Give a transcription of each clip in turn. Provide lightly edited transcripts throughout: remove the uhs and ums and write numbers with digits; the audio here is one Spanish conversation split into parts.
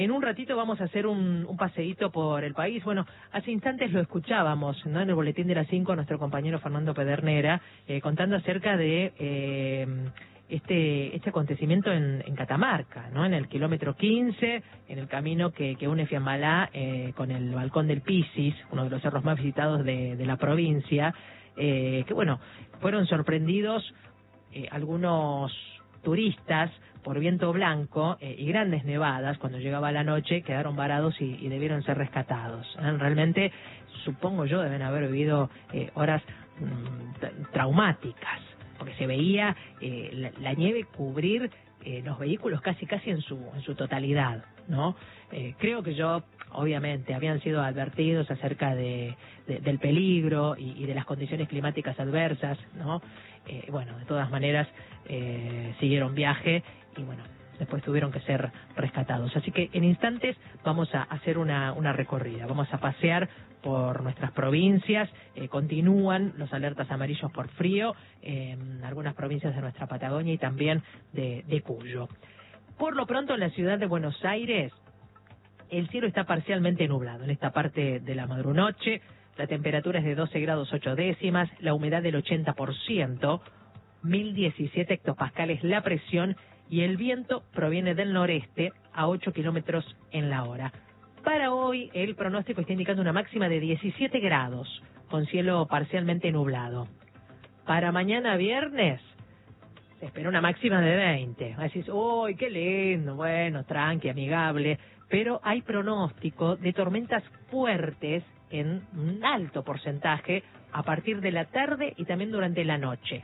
En un ratito vamos a hacer un paseíto por el país. Bueno, hace instantes lo escuchábamos, ¿no? En el boletín de las 5, nuestro compañero Fernando Pedernera, contando acerca de este acontecimiento en Catamarca, ¿no? En el kilómetro 15, en el camino que une Fiambalá con el Balcón del Pisis, uno de los cerros más visitados de la provincia, que bueno, fueron sorprendidos algunos turistas por viento blanco y grandes nevadas. Cuando llegaba la noche quedaron varados y debieron ser rescatados. Realmente, supongo yo, deben haber vivido horas traumáticas, porque se veía la nieve cubrir los vehículos casi en su totalidad, ¿no? Creo que obviamente habían sido advertidos acerca del peligro y de las condiciones climáticas adversas, ¿no? Bueno, de todas maneras siguieron viaje y bueno, después tuvieron que ser rescatados. Así que en instantes vamos a hacer una recorrida, vamos a pasear por nuestras provincias. Continúan los alertas amarillos por frío en algunas provincias de nuestra Patagonia y también de Cuyo. Por lo pronto, en la ciudad de Buenos Aires, el cielo está parcialmente nublado en esta parte de la madrunoche. La temperatura es de 12 grados 8 décimas, la humedad del 80%, 1017 hectopascales la presión y el viento proviene del noreste a 8 kilómetros en la hora. Para hoy, el pronóstico está indicando una máxima de 17 grados, con cielo parcialmente nublado. Para mañana viernes, se espera una máxima de 20. Decís, ¡uy, qué lindo! Bueno, tranqui, amigable. Pero hay pronóstico de tormentas fuertes en un alto porcentaje a partir de la tarde y también durante la noche.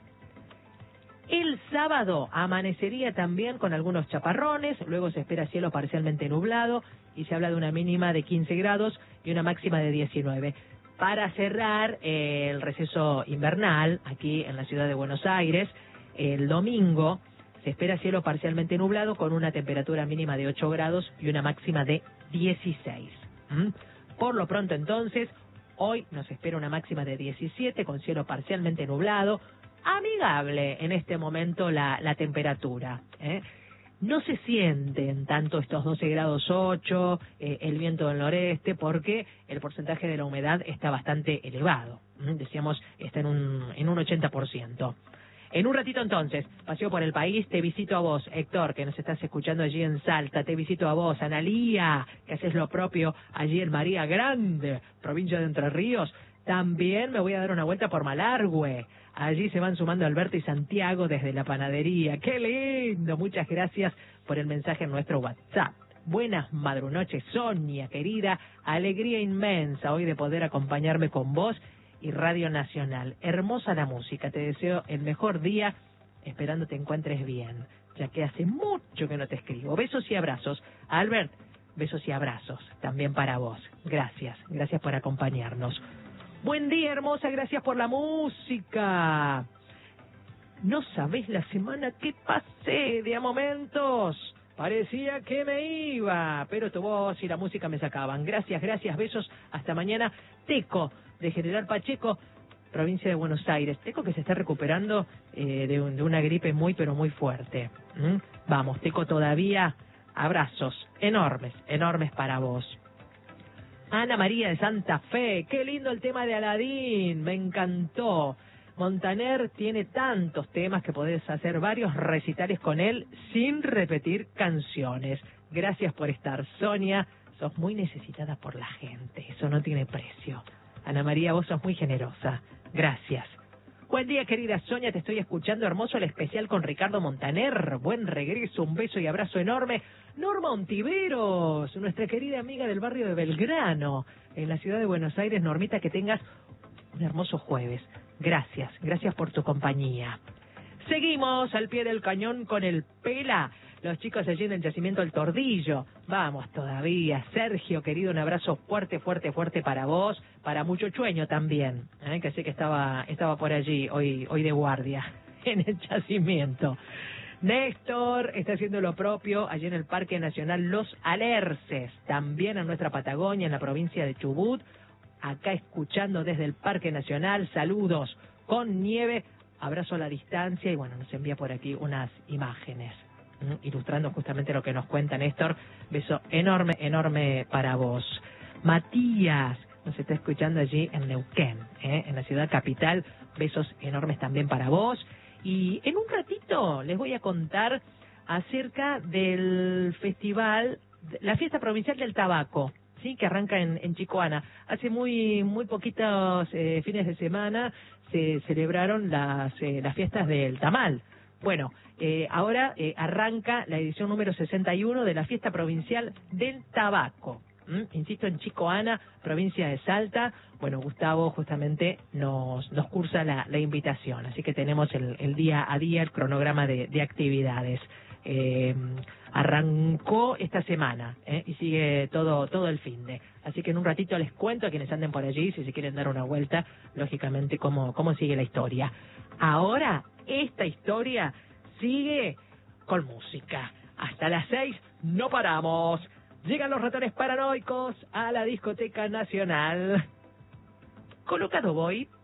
El sábado amanecería también con algunos chaparrones, luego se espera cielo parcialmente nublado y se habla de una mínima de 15 grados y una máxima de 19. Para cerrar el receso invernal aquí en la ciudad de Buenos Aires, el domingo se espera cielo parcialmente nublado con una temperatura mínima de 8 grados y una máxima de 16. Por lo pronto entonces, hoy nos espera una máxima de 17 con cielo parcialmente nublado. Amigable en este momento la temperatura, No se sienten tanto estos 12 grados 8, el viento del noreste, porque el porcentaje de la humedad está bastante elevado. Decíamos, está en un 80%. En un ratito entonces, paseo por el país, te visito a vos, Héctor, que nos estás escuchando allí en Salta, te visito a vos, Analía, que haces lo propio allí en María Grande, provincia de Entre Ríos. También me voy a dar una vuelta por Malargüe. Allí se van sumando Alberto y Santiago desde la panadería. ¡Qué lindo! Muchas gracias por el mensaje en nuestro WhatsApp. Buenas madrunoches, Sonia, querida. Alegría inmensa hoy de poder acompañarme con vos y Radio Nacional. Hermosa la música. Te deseo el mejor día, esperando te encuentres bien, ya que hace mucho que no te escribo. Besos y abrazos. Albert, besos y abrazos también para vos. Gracias por acompañarnos. Buen día, hermosa, gracias por la música. No sabés la semana que pasé de a momentos. Parecía que me iba, pero tu voz y la música me sacaban. Gracias, besos, hasta mañana. Teco, de General Pacheco, provincia de Buenos Aires. Teco que se está recuperando de una gripe muy, pero muy fuerte. Vamos, Teco, todavía abrazos enormes para vos. Ana María de Santa Fe, qué lindo el tema de Aladín, me encantó. Montaner tiene tantos temas que podés hacer varios recitales con él sin repetir canciones. Gracias por estar, Sonia, sos muy necesitada por la gente, eso no tiene precio. Ana María, vos sos muy generosa, gracias. Buen día, querida Sonia, te estoy escuchando. Hermoso el especial con Ricardo Montaner. Buen regreso, un beso y abrazo enorme. Norma Ontiveros, nuestra querida amiga del barrio de Belgrano, en la ciudad de Buenos Aires. Normita, que tengas un hermoso jueves. Gracias por tu compañía. Seguimos al pie del cañón con el Pela. Los chicos allí en el yacimiento El Tordillo. Vamos todavía. Sergio, querido, un abrazo fuerte para vos, para Mucho Chueño también, que sé que estaba por allí hoy de guardia en el yacimiento. Néstor está haciendo lo propio allí en el Parque Nacional Los Alerces, también en nuestra Patagonia, en la provincia de Chubut. Acá escuchando desde el Parque Nacional, saludos con nieve, abrazo a la distancia y bueno, nos envía por aquí unas imágenes. ilustrando justamente lo que nos cuenta Néstor. Beso enorme, enorme para vos. Matías nos está escuchando allí en Neuquén, en la ciudad capital. Besos enormes también para vos. Y en un ratito les voy a contar acerca del festival, la fiesta provincial del tabaco, sí, que arranca en Chicoana. Hace muy poquitos fines de semana se celebraron las fiestas del tamal. Bueno, ahora arranca la edición número 61 de la fiesta provincial del tabaco. Insisto, en Chicoana, provincia de Salta. Bueno, Gustavo justamente nos cursa la invitación, así que tenemos el día a día, el cronograma de actividades. Arrancó esta semana y sigue todo el finde. Así que en un ratito les cuento a quienes anden por allí, si se quieren dar una vuelta, lógicamente cómo sigue la historia. Ahora, esta historia sigue con música. Hasta las 6 no paramos. Llegan los ratones paranoicos a la discoteca nacional. Colocado voy.